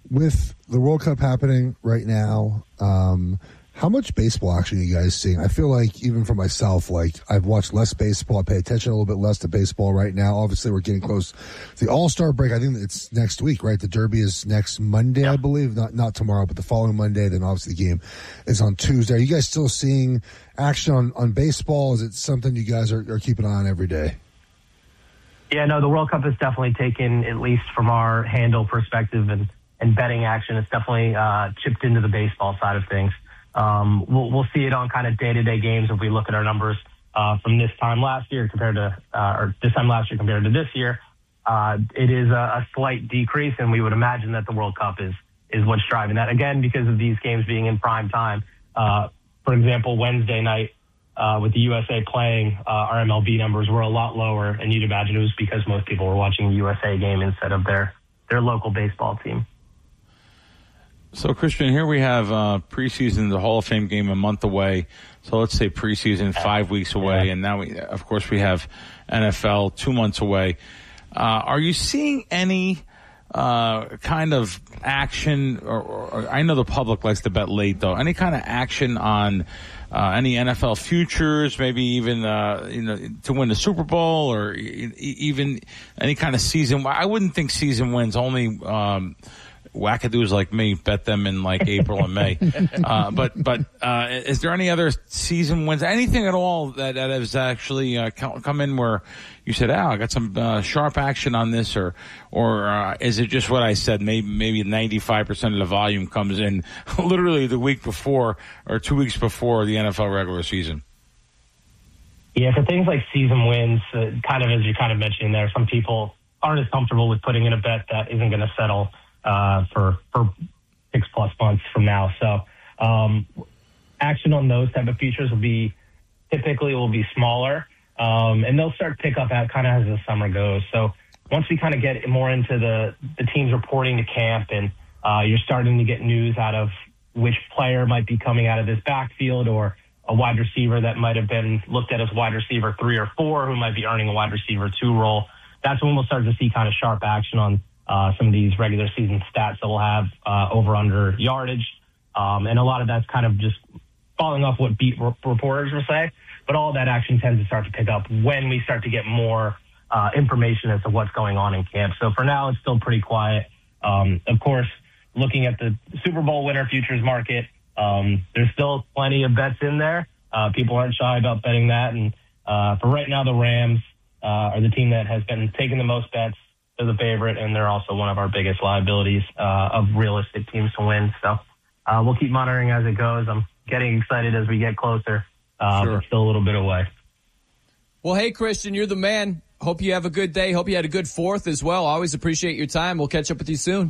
with the World Cup happening right now, how much baseball action are you guys seeing? I feel like even for myself, like I've watched less baseball. I pay attention a little bit less to baseball right now. Obviously, we're getting close to the All-Star break. I think it's next week, right? The Derby is next Monday, I believe. Not tomorrow, but the following Monday. Then obviously the game is on Tuesday. Are you guys still seeing action on baseball? Is it something you guys are keeping an eye on every day? Yeah, no, the World Cup has definitely taken, at least from our handle perspective and betting action, it's definitely chipped into the baseball side of things. We'll see it on kind of day-to-day games if we look at our numbers from this time last year compared to, or this time last year compared to this year. It is a slight decrease, and we would imagine that the World Cup is what's driving that. Again, because of these games being in prime time. For example, Wednesday night with the USA playing, our MLB numbers were a lot lower, and you'd imagine it was because most people were watching the USA game instead of their local baseball team. So, Christian, here we have preseason, the Hall of Fame game a month away. So let's say preseason 5 weeks away. And now, we have NFL 2 months away. Are you seeing any kind of action, or I know the public likes to bet late, though, any kind of action on any NFL futures, maybe even to win the Super Bowl, or even any kind of season? I wouldn't think season wins, only wackadoos like me bet them in like April and May. But is there any other season wins, anything at all that has actually come in where you said, I got some sharp action on this, or is it just what I said? Maybe 95% of the volume comes in literally the week before or 2 weeks before the NFL regular season? Yeah, for things like season wins, kind of as you kind of mentioned there, some people aren't as comfortable with putting in a bet that isn't going to settle for 6+ months from now. So action on those type of futures will be smaller, and they'll start to pick up kind of as the summer goes. So once we kind of get more into the teams reporting to camp, and you're starting to get news out of which player might be coming out of this backfield, or a wide receiver that might have been looked at as wide receiver 3 or 4 who might be earning a wide receiver 2 role, that's when we'll start to see kind of sharp action on some of these regular season stats that we'll have over-under yardage. And a lot of that's kind of just following off what beat reporters will say. But all of that action tends to start to pick up when we start to get more information as to what's going on in camp. So for now, it's still pretty quiet. Of course, looking at the Super Bowl winner futures market, there's still plenty of bets in there. People aren't shy about betting that. And for right now, the Rams are the team that has been taking the most bets. They're the favorite, and they're also one of our biggest liabilities of realistic teams to win. So we'll keep monitoring as it goes. I'm getting excited as we get closer, but still a little bit away. Well, hey, Christian, you're the man. Hope you have a good day. Hope you had a good 4th as well. Always appreciate your time. We'll catch up with you soon.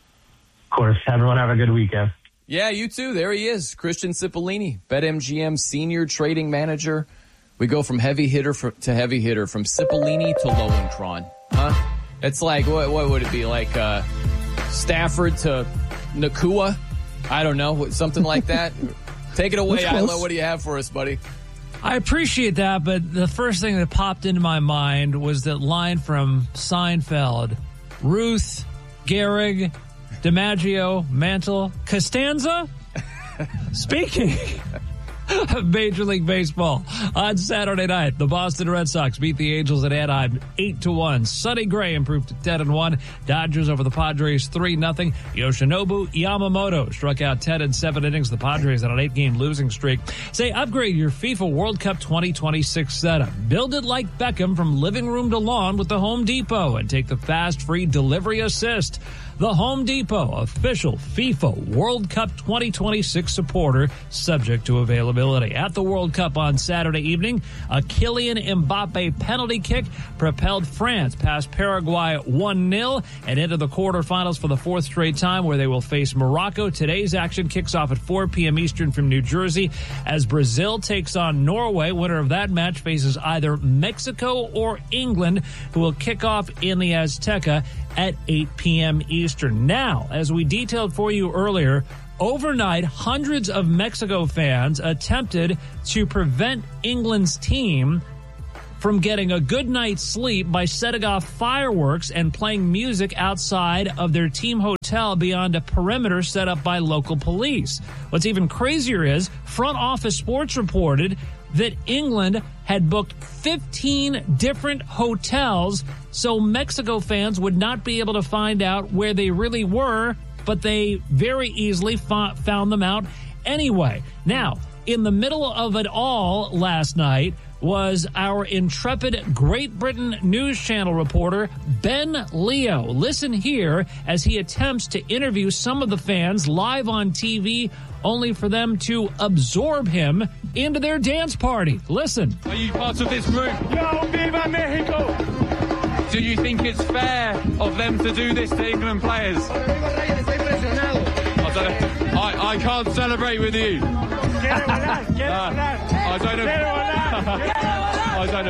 Of course. Everyone have a good weekend. Yeah, you too. There he is, Christian Cipollini, BetMGM Senior Trading Manager. We go from heavy hitter to heavy hitter, from Cipollini to Lowenkron. Huh? It's like, what would it be, like Stafford to Nakua? I don't know, something like that. Take it away, Ilo. What do you have for us, buddy? I appreciate that, but the first thing that popped into my mind was that line from Seinfeld. Ruth, Gehrig, DiMaggio, Mantle, Costanza? Speaking of Major League Baseball, on Saturday night, the Boston Red Sox beat the Angels at Anaheim 8-1. Sonny Gray improved to 10-1. Dodgers over the Padres 3-0. Yoshinobu Yamamoto struck out 10 in 7 innings. The Padres on an 8-game losing streak. Say, upgrade your FIFA World Cup 2026 setup. Build it like Beckham from living room to lawn with the Home Depot, and take the fast free delivery assist. The Home Depot, official FIFA World Cup 2026 supporter, subject to availability. At the World Cup on Saturday evening, a Kylian Mbappe penalty kick propelled France past Paraguay 1-0 and into the quarterfinals for the 4th straight time, where they will face Morocco. Today's action kicks off at 4 p.m. Eastern from New Jersey as Brazil takes on Norway. Winner of that match faces either Mexico or England, who will kick off in the Azteca at 8 p.m. Eastern. Now, as we detailed for you earlier, overnight, hundreds of Mexico fans attempted to prevent England's team from getting a good night's sleep by setting off fireworks and playing music outside of their team hotel beyond a perimeter set up by local police. What's even crazier is Front Office Sports reported that England had booked 15 different hotels so Mexico fans would not be able to find out where they really were, but they very easily found them out anyway. Now, in the middle of it all last night was our intrepid Great Britain News Channel reporter, Ben Leo. Listen here as he attempts to interview some of the fans live on TV, only for them to absorb him into their dance party. Listen. Are you part of this group? Yo, Viva Mexico! Do you think it's fair of them to do this to England players? I can't celebrate with you. I don't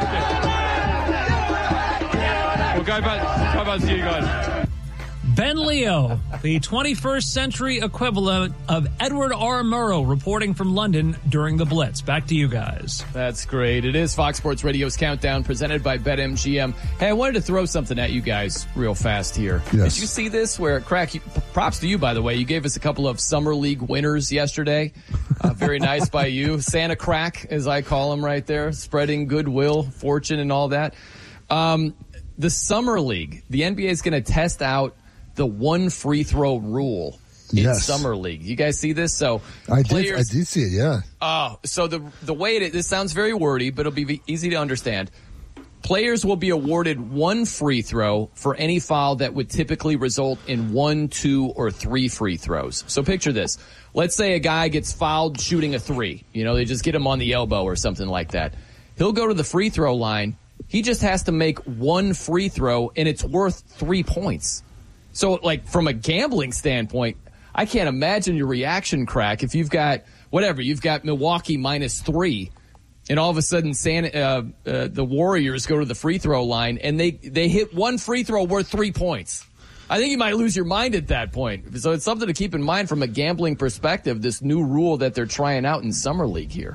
know. We'll go back to you guys. Ben Leo, the 21st century equivalent of Edward R. Murrow, reporting from London during the Blitz. Back to you guys. That's great. It is Fox Sports Radio's Countdown, presented by BetMGM. Hey, I wanted to throw something at you guys real fast here. Yes. Did you see this? Where, Crack, props to you, by the way. You gave us a couple of Summer League winners yesterday. Very nice by you. Santa Crack, as I call him right there, spreading goodwill, fortune, and all that. The Summer League, the NBA is going to test out the one free throw rule in Summer League. You guys see this? So I did see it, yeah. So the way this sounds very wordy, but it'll be easy to understand. Players will be awarded one free throw for any foul that would typically result in 1, 2, or 3 free throws. So picture this. Let's say a guy gets fouled shooting a 3. You know, they just get him on the elbow or something like that. He'll go to the free throw line. He just has to make one free throw, and it's worth 3 points. So, like, from a gambling standpoint, I can't imagine your reaction, Crack, if you've got Milwaukee -3, and all of a sudden the Warriors go to the free throw line, and they hit one free throw worth 3 points. I think you might lose your mind at that point. So it's something to keep in mind from a gambling perspective, this new rule that they're trying out in Summer League here.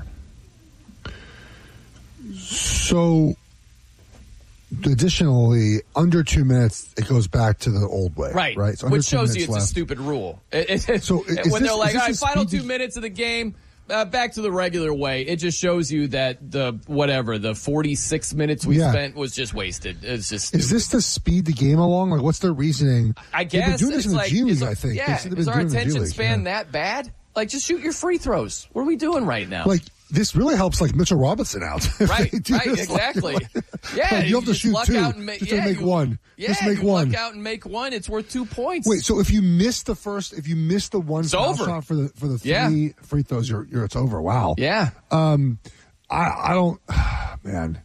So, additionally, under 2 minutes, it goes back to the old way. Right. So which shows you it's a stupid rule. So when they're like, all right, final 2 minutes of the game, back to the regular way, it just shows you that the 46 minutes we spent was just wasted. It's just stupid. Is this to speed the game along? Like, what's their reasoning? I guess they've been doing this in the G League, I think. Yeah, is our attention span that bad? Like, just shoot your free throws. What are we doing right now? Like, this really helps, like, Mitchell Robinson out. Right, exactly. Yeah, you have to shoot 2. Just make one. Yeah, just make one. Luck out and make one. It's worth 2 points. Wait, so if you miss the one foul shot for the 3 free throws, it's over. Wow. Yeah. I don't, man.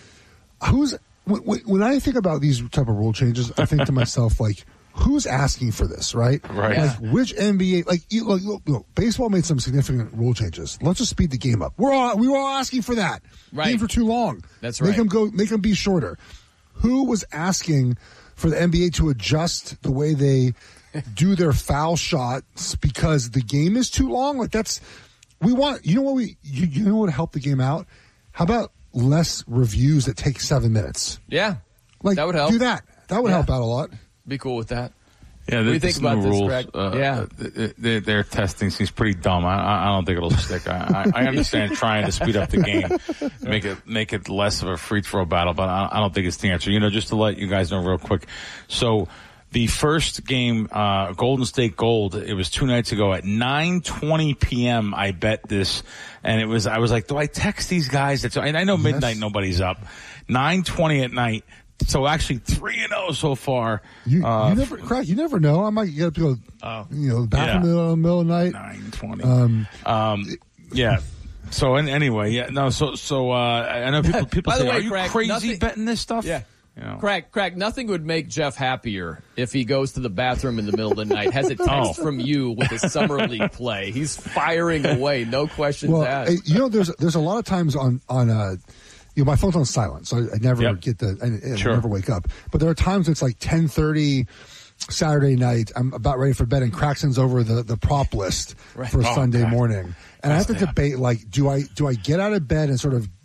When I think about these type of rule changes, I think to myself, like, who's asking for this, right? Right. Like, which NBA, look, baseball made some significant rule changes. Let's just speed the game up. We were all asking for that. Right. Game for too long. That's right. Make them be shorter. Who was asking for the NBA to adjust the way they do their foul shots because the game is too long? Like, you know what would help the game out? How about less reviews that take 7 minutes? Yeah. Like, that would help. Do that. That would help out a lot. Be cool with that. Yeah, what do you think about this, rules, Greg? Their testing seems pretty dumb. I don't think it'll stick. I understand trying to speed up the game, make it less of a free throw battle, but I don't think it's the answer. You know, just to let you guys know real quick. So the first game, Golden State Gold, it was 2 nights ago at 9:20 p.m. I bet this, and I was like, do I text these guys? And I know midnight nobody's up. 9:20 at night. So actually 3-0 so far. You never know. I might get up to go, bathroom in the middle of the night. 9:20. Yeah. So anyway, yeah. No. So I know people say, "Are you crazy betting this stuff?" Yeah. You know. Crack. Nothing would make Jeff happier if he goes to the bathroom in the middle of the night, has a text from you with a Summer League play. He's firing away, no questions asked. There's a lot of times on my phone's on silent, so I never get I never wake up. But there are times it's like 10:30 Saturday night. I'm about ready for bed, and Crack sends over the prop list for Sunday morning, and I have to debate, like, do I get out of bed and sort of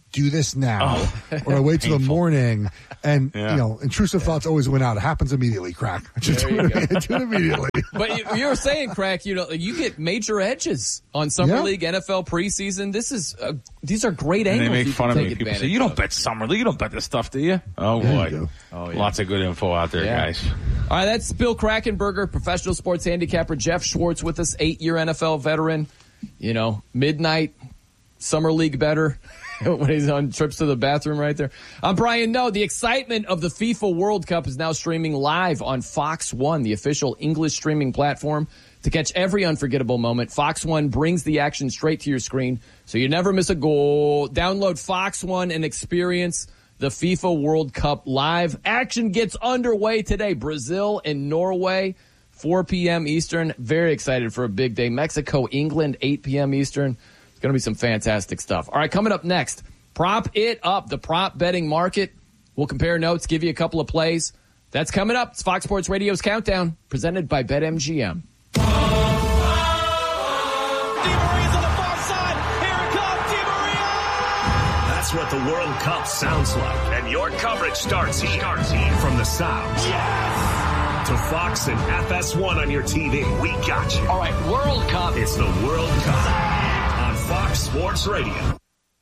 do this now, or I wait till the morning, and intrusive thoughts always win out. It happens immediately, Crack. Just do it immediately. But you were saying, Crack, you get major edges on Summer League, NFL preseason. These are great angles. And they make fun of me. People say, "You don't of. bet Summer League. You don't bet this stuff, do you?" Oh boy, lots of good info out there, guys. All right, that's Bill Krackomberger, professional sports handicapper. Jeff Schwartz with us, 8-year NFL veteran. Midnight Summer League better when he's on trips to the bathroom right there. I'm Brian Noe. The excitement of the FIFA World Cup is now streaming live on Fox One, the official English streaming platform. To catch every unforgettable moment, Fox One brings the action straight to your screen, so you never miss a goal. Download Fox One and experience the FIFA World Cup live. Action gets underway today. Brazil and Norway, 4 p.m. Eastern. Very excited for a big day. Mexico, England, 8 p.m. Eastern. It's going to be some fantastic stuff. All right, coming up next, Prop It Up, the prop betting market. We'll compare notes, give you a couple of plays. That's coming up. It's Fox Sports Radio's Countdown, presented by BetMGM. Di Maria's on the far side. Here it comes, Di Maria! That's what the World Cup sounds like. And your coverage starts here. From the South. Yes! To Fox and FS1 on your TV. We got you. All right, World Cup. It's the World Cup on Fox Sports Radio.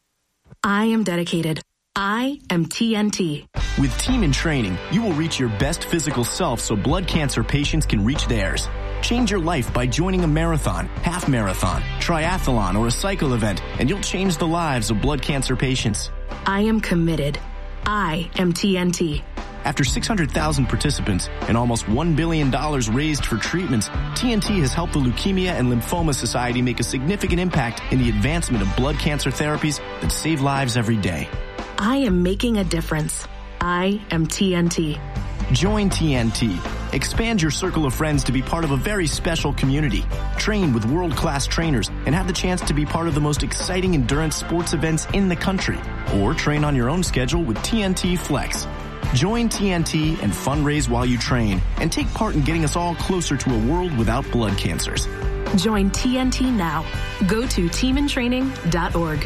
I am dedicated. I am TNT. With Team in Training, you will reach your best physical self so blood cancer patients can reach theirs. Change your life by joining a marathon, half marathon, triathlon, or a cycle event, and you'll change the lives of blood cancer patients. I am committed. I am TNT. After 600,000 participants and almost $1 billion raised for treatments, TNT has helped the Leukemia and Lymphoma Society make a significant impact in the advancement of blood cancer therapies that save lives every day. I am making a difference. I am TNT. Join TNT. Expand your circle of friends to be part of a very special community. Train with world-class trainers and have the chance to be part of the most exciting endurance sports events in the country. Or train on your own schedule with TNT Flex. Join TNT and fundraise while you train and take part in getting us all closer to a world without blood cancers. Join TNT now. Go to teamintraining.org.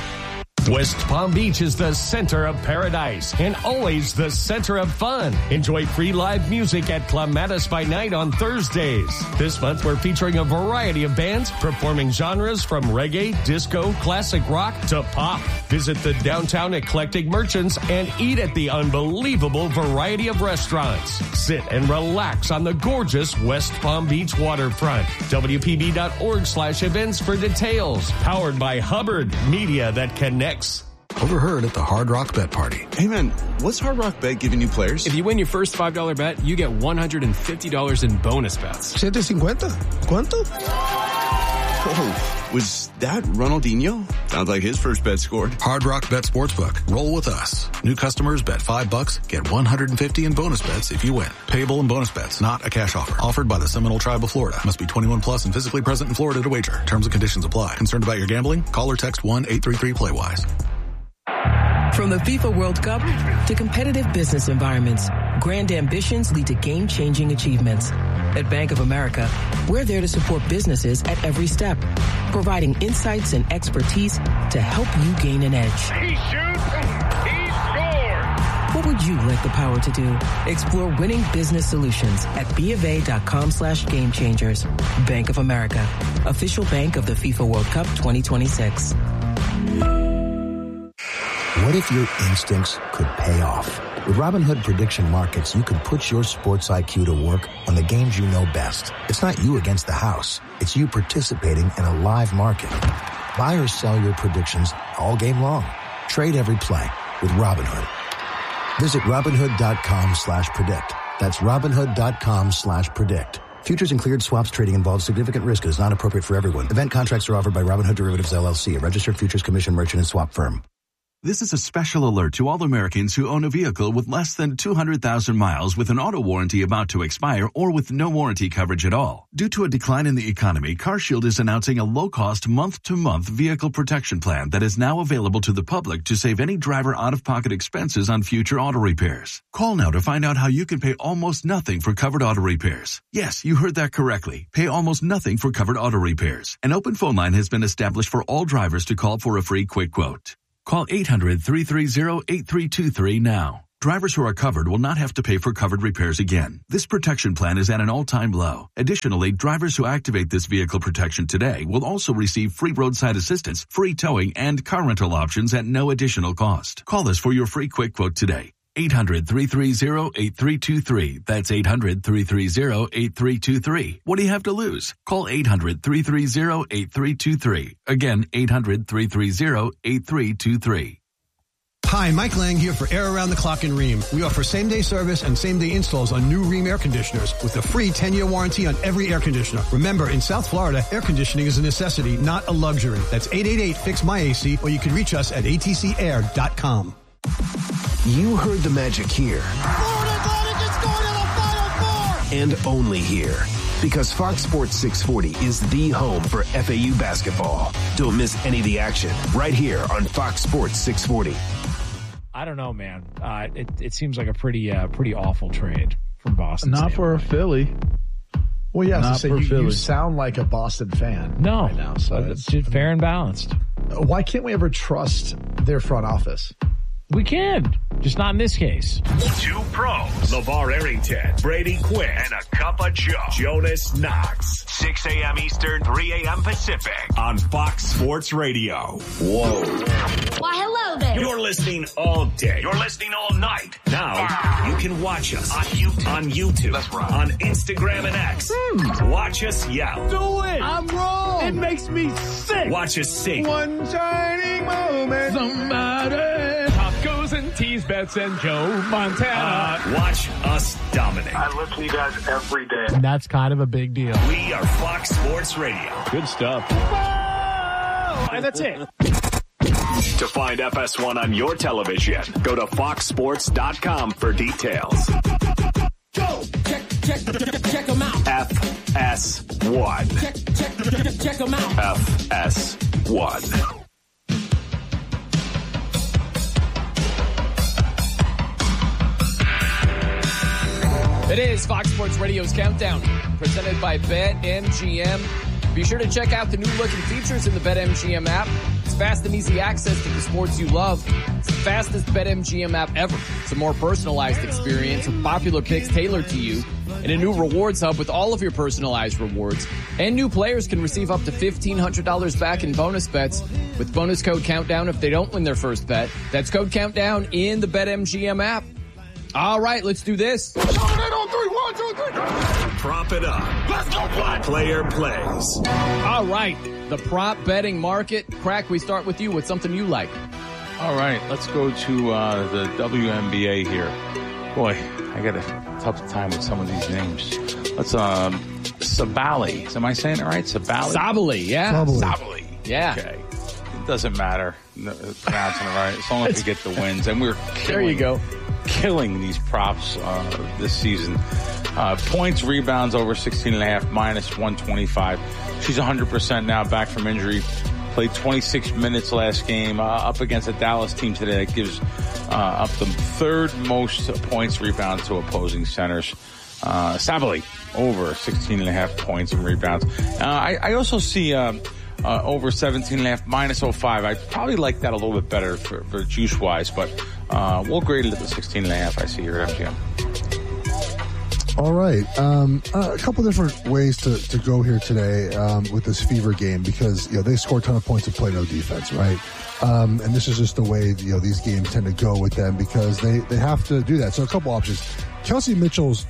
West Palm Beach is the center of paradise and always the center of fun. Enjoy free live music at Clematis by Night on Thursdays. This month, we're featuring a variety of bands performing genres from reggae, disco, classic rock to pop. Visit the downtown eclectic merchants and eat at the unbelievable variety of restaurants. Sit and relax on the gorgeous West Palm Beach waterfront. WPB.org/events for details. Powered by Hubbard, media that connects. Overheard at the Hard Rock Bet Party. Hey man, what's Hard Rock Bet giving you players? If you win your first $5 bet, you get $150 in bonus bets. $750? ¿Cuánto? Whoa, was that Ronaldinho? Sounds like his first bet scored. Hard Rock Bet Sportsbook. Roll with us. New customers bet $5, get $150 in bonus bets if you win. Payable in bonus bets, not a cash offer. Offered by the Seminole Tribe of Florida. Must be 21 plus and physically present in Florida to wager. Terms and conditions apply. Concerned about your gambling? Call or text 1-833-PLAY-WISE. From the FIFA World Cup to competitive business environments, grand ambitions lead to game-changing achievements. At Bank of America, we're there to support businesses at every step, providing insights and expertise to help you gain an edge. He shoots, he scores! What would you like the power to do? Explore winning business solutions at BofA.com/gamechangers. Bank of America, official bank of the FIFA World Cup 2026. What if your instincts could pay off? With Robinhood Prediction Markets, you can put your sports IQ to work on the games you know best. It's not you against the house. It's you participating in a live market. Buy or sell your predictions all game long. Trade every play with Robinhood. Visit Robinhood.com/predict. That's Robinhood.com/predict. Futures and cleared swaps trading involves significant risk and is not appropriate for everyone. Event contracts are offered by Robinhood Derivatives LLC, a registered futures commission merchant and swap firm. This is a special alert to all Americans who own a vehicle with less than 200,000 miles with an auto warranty about to expire or with no warranty coverage at all. Due to a decline in the economy, CarShield is announcing a low-cost month-to-month vehicle protection plan that is now available to the public to save any driver out-of-pocket expenses on future auto repairs. Call now to find out how you can pay almost nothing for covered auto repairs. Yes, you heard that correctly. Pay almost nothing for covered auto repairs. An open phone line has been established for all drivers to call for a free quick quote. Call 800-330-8323 now. Drivers who are covered will not have to pay for covered repairs again. This protection plan is at an all-time low. Additionally, drivers who activate this vehicle protection today will also receive free roadside assistance, free towing, and car rental options at no additional cost. Call us for your free quick quote today. 800-330-8323. That's 800-330-8323. What do you have to lose? Call 800-330-8323. Again, 800-330-8323. Hi, Mike Lang here for Air Around the Clock in Rheem. We offer same-day service and same-day installs on new Rheem air conditioners with a free 10-year warranty on every air conditioner. Remember, in South Florida, air conditioning is a necessity, not a luxury. That's 888-FIX-MY-AC, or you can reach us at atcair.com. You heard the magic here. Florida Atlantic is going to the Final Four! And only here. Because Fox Sports 640 is the home for FAU basketball. Don't miss any of the action right here on Fox Sports 640. I don't know, man. It seems like a pretty awful trade from Boston. Not for Philly. Well, yeah, Not for Philly. You sound like a Boston fan. No, right now, so it's just fair and balanced. Why can't we ever trust their front office? We can, just not in this case. Two pros, LeVar Arrington, Brady Quinn, and a cup of Joe, Jonas Knox. 6 a.m. Eastern, 3 a.m. Pacific on Fox Sports Radio. Whoa. Why, hello there. You're listening all day. You're listening all night. Now, you can watch us on YouTube. That's right. On Instagram and X. Watch us yell. Do it. I'm wrong. It makes me sick. Watch us sing. One shining moment. Somebody. And Tease Bets and Joe Montana. Watch us dominate. I listen to you guys every day. And that's kind of a big deal. We are Fox Sports Radio. Good stuff. Whoa! And that's it. To find FS1 on your television, go to foxsports.com for details. Go! Check them out. FS1. Check them out. FS1. It is Fox Sports Radio's Countdown, presented by BetMGM. Be sure to check out the new look and features in the BetMGM app. It's fast and easy access to the sports you love. It's the fastest BetMGM app ever. It's a more personalized experience with popular picks tailored to you, and a new rewards hub with all of your personalized rewards. And new players can receive up to $1,500 back in bonus bets with bonus code Countdown if they don't win their first bet. That's code Countdown in the BetMGM app. All right, let's do this. 1, 2, 3. Prop it up. Let's go play. Player plays. All right, the prop betting market. Crack, we start with you with something you like. All right, let's go to the WNBA here. Boy, I got a tough time with some of these names. Let's, Sabally. Am I saying it right? Sabally, yeah. Sabally. Yeah. Okay. It doesn't matter pronouncing it right, as long as we get the wins. And we're killing these props this season. Points, rebounds over 16.5, minus 125. She's 100% now, back from injury. Played 26 minutes last game up against a Dallas team today that gives up the third most points, rebounds to opposing centers. Sabally over 16.5 points and rebounds. I also see over 17.5, minus 05. I probably like that a little bit better for juice-wise, but we'll grade it at the 16.5 I see here at MGM. All right. A couple different ways to go here today with this Fever game, because they score a ton of points and play no defense, right? And this is just the way these games tend to go with them, because they have to do that. So a couple options. Chelsea Mitchell's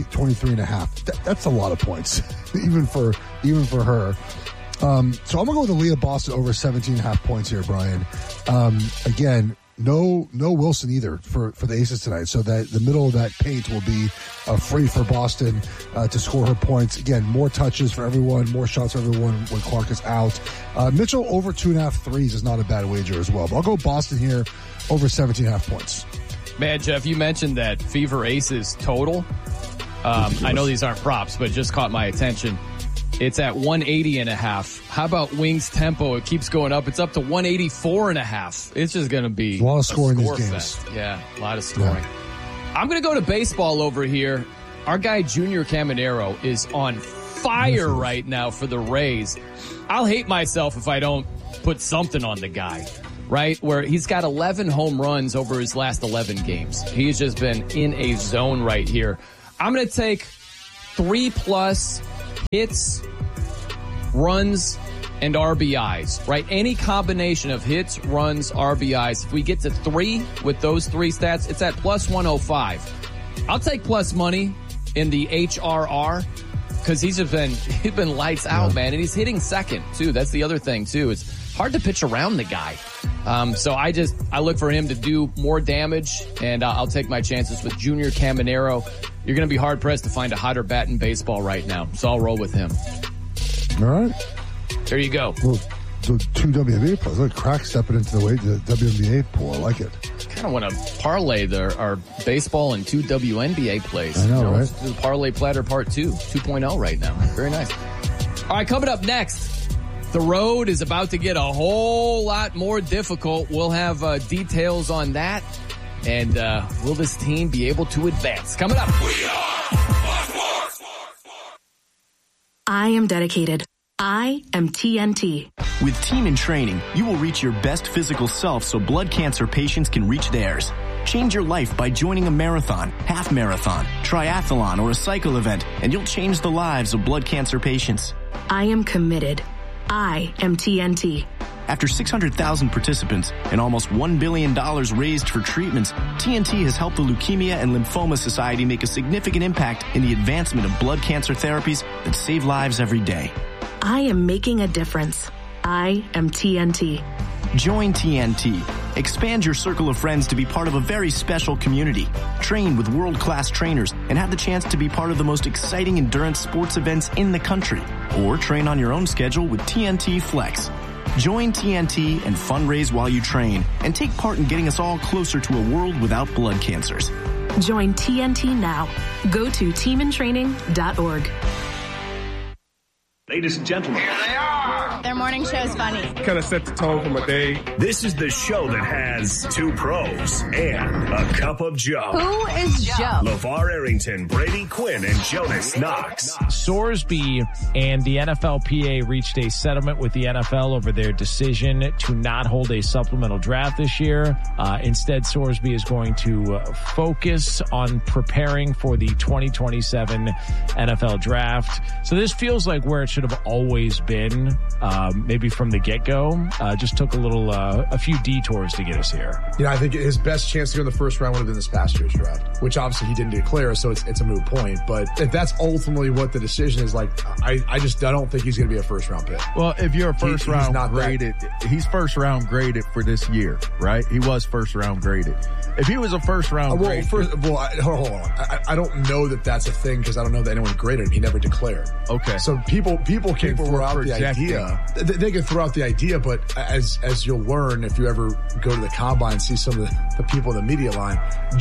23.5. That's a lot of points, even for her. So I'm gonna go with Aaliyah Boston over 17.5 points here, Brian. Again, no Wilson either for the Aces tonight, so that the middle of that paint will be free for Boston to score her points. Again, more touches for everyone, more shots for everyone when Clark is out. Mitchell over 2.5 threes is not a bad wager as well, but I'll go Boston here over 17.5 points. Man, Jeff, you mentioned that Fever Aces total. I know these aren't props, but it just caught my attention. It's at 180.5. How about Wings tempo? It keeps going up. It's up to 184.5. It's just going to be a lot of scoring score these games. fest. Yeah, a lot of scoring. Yeah. I'm going to go to baseball over here. Our guy Junior Caminero is on fire right now for the Rays. I'll hate myself if I don't put something on the guy. right? Where he's got 11 home runs over his last 11 games. He's just been in a zone right here. I'm going to take 3+ hits, runs, and RBIs, right? Any combination of hits, runs, RBIs. If we get to 3 with those 3 stats, it's at plus 105. I'll take plus money in the HRR because he's been lights out, man. And he's hitting second, too. That's the other thing, too. It's hard to pitch around the guy. So I look for him to do more damage, and I'll take my chances with Junior Caminero. You're going to be hard-pressed to find a hotter bat in baseball right now, so I'll roll with him. All right. There you go. Well, so 2 WNBA players. Like crack stepping into the WNBA pool. I like it. Kind of want to parlay our baseball and 2 WNBA plays. I know, right? Let's do Parlay Platter Part 2, 2.0 right now. Very nice. All right, coming up next, the road is about to get a whole lot more difficult. We'll have details on that. And will this team be able to advance? Coming up. I am dedicated. I am TNT. With Team in Training, you will reach your best physical self so blood cancer patients can reach theirs. Change your life by joining a marathon, half marathon, triathlon, or a cycle event, and you'll change the lives of blood cancer patients. I am committed. I am TNT. After 600,000 participants and almost $1 billion raised for treatments, TNT has helped the Leukemia and Lymphoma Society make a significant impact in the advancement of blood cancer therapies that save lives every day. I am making a difference. I am TNT. Join TNT. Expand your circle of friends to be part of a very special community. Train with world-class trainers and have the chance to be part of the most exciting endurance sports events in the country. Or train on your own schedule with TNT Flex. Join TNT and fundraise while you train and take part in getting us all closer to a world without blood cancers. Join TNT now. Go to teamintraining.org. Ladies and gentlemen. Here they are. Their morning show is funny. Kind of set the tone for my day. This is the show that has 2 pros and a cup of Joe. Who is Joe? LeVar Arrington, Brady Quinn, and Jonas Knox. Sorsby and the NFLPA reached a settlement with the NFL over their decision to not hold a supplemental draft this year. Instead, Sorsby is going to focus on preparing for the 2027 NFL draft. So this feels like where it should have always been, maybe from the get-go. Just took a few detours to get us here. You know, I think his best chance to go in the first round would have been this past year's draft, which obviously he didn't declare, so it's a moot point. But if that's ultimately what the decision is, like, I don't think he's going to be a first-round pick. Well, if you're a first-round graded, he's first-round graded for this year, right? He was first-round graded. If he was a first-round graded. Hold on. I don't know that that's a thing because I don't know that anyone graded him. He never declared. Okay. So people can throw out the idea. They can throw out the idea, but as you'll learn if you ever go to the combine and see some of the people in the media line,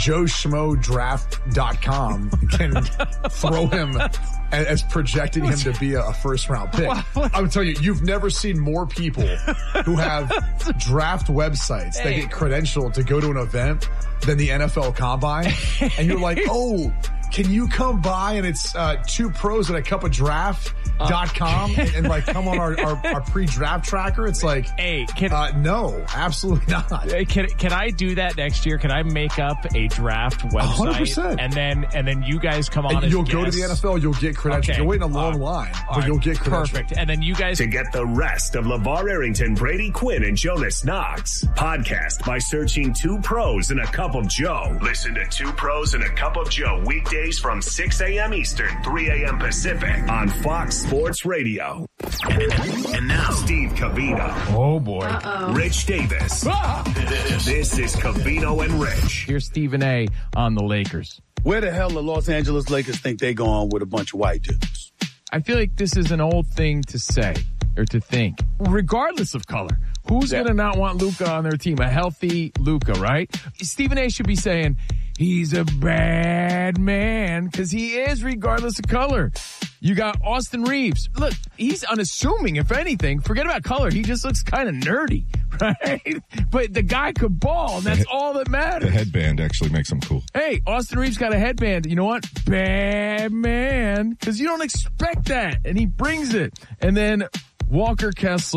JoeSchmoDraft.com can throw him as projecting him to be a first-round pick. I'm telling you, you've never seen more people who have draft websites that get credentialed to go to an event than the NFL Combine. And you're like, oh, can you come by and it's 2 pros and a cup of draft.com and like come on our pre-draft tracker? It's like, hey, no, absolutely not. Can I do that next year? Can I make up a draft website 100%. and then you guys come on and as you'll guests? go to the NFL, you'll get credentials. Okay. You're waiting a long line, but you'll get credentials. Perfect. And then you guys to get the rest of LeVar Arrington, Brady Quinn, and Jonas Knox podcast by searching 2 pros and a cup of Joe. Listen to 2 pros and a cup of Joe weekdays from 6 a.m. Eastern, 3 a.m. Pacific on Fox Sports Radio. And now, Steve Covino. Oh, boy. Rich Davis. This is Covino and Rich. Here's Stephen A. on the Lakers. Where the hell the Los Angeles Lakers think they going with a bunch of white dudes? I feel like this is an old thing to say or to think, regardless of color. Who's going to not want Luka on their team? A healthy Luka, right? Stephen A. should be saying, he's a bad man, because he is, regardless of color. You got Austin Reeves. Look, he's unassuming, if anything. Forget about color. He just looks kind of nerdy, right? But the guy could ball, and that's all that matters. The headband actually makes him cool. Hey, Austin Reeves got a headband. You know what? Bad man, because you don't expect that, and he brings it. And then Walker Kessler,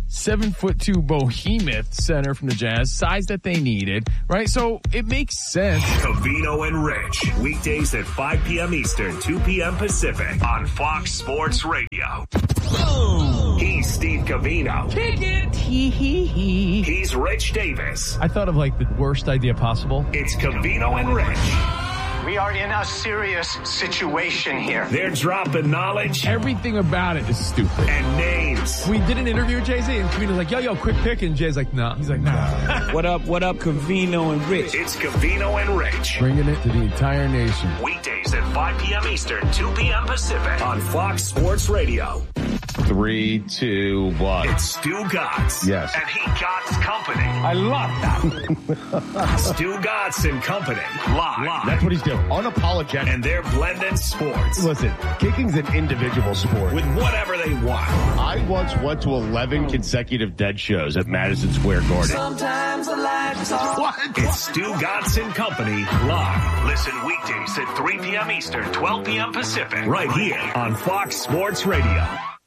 7'2" behemoth center from the Jazz, size that they needed, right? So it makes sense. Covino and Rich, weekdays at 5 p.m. Eastern, 2 p.m. Pacific on Fox Sports Radio. He's Steve Covino. Kick it. He's Rich Davis. I thought of like the worst idea possible. It's Covino and Rich. We are in a serious situation here. They're dropping knowledge. Everything about it is stupid. And names. We did an interview with Jay-Z, and Covino's like, yo, quick pick. And Jay's like, nah. He's like, nah. What up, Covino and Rich? It's Covino and Rich. Bringing it to the entire nation. Weekdays at 5 p.m. Eastern, 2 p.m. Pacific on Fox Sports Radio. 3, 2, 1. It's Stu Gatz. Yes. And he Gatz Company. I love that. Stu Gatz and Company. Live. That's what he's doing. Unapologetic. And they're blending sports. Listen, kicking's an individual sport. With whatever they want. I once went to 11 consecutive dead shows at Madison Square Garden. Sometimes I like to talk. What? It's Stu Gatz and Company. Live. Listen weekdays at 3 p.m. Eastern, 12 p.m. Pacific. Right here on Fox Sports Radio.